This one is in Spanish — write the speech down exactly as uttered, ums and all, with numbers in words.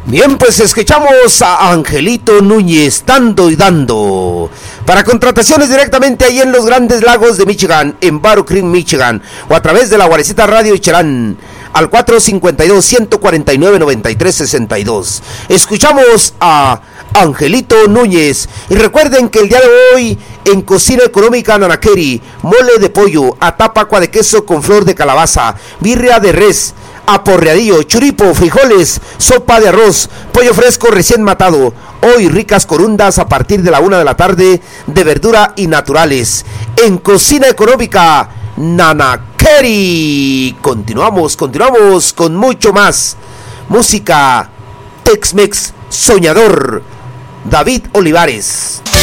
Bien, pues escuchamos a Angelito Núñez, dando y dando. Para contrataciones directamente ahí en los Grandes Lagos de Michigan, en Battle Creek, Michigan, o a través de la Guarecita Radio Cherán, al cuatro cinco dos, uno cuatro nueve, nueve tres seis dos. Escuchamos a Angelito Núñez. Y recuerden que el día de hoy, en Cocina Económica Nanakeri, mole de pollo, atapacua de queso con flor de calabaza, birria de res, aporreadillo, churipo, frijoles, sopa de arroz, pollo fresco recién matado. Hoy ricas corundas a partir de la una de la tarde de verdura y naturales. En Cocina Económica Nanakeri. Continuamos, continuamos con mucho más. Música Tex-Mex soñador. David Olivares.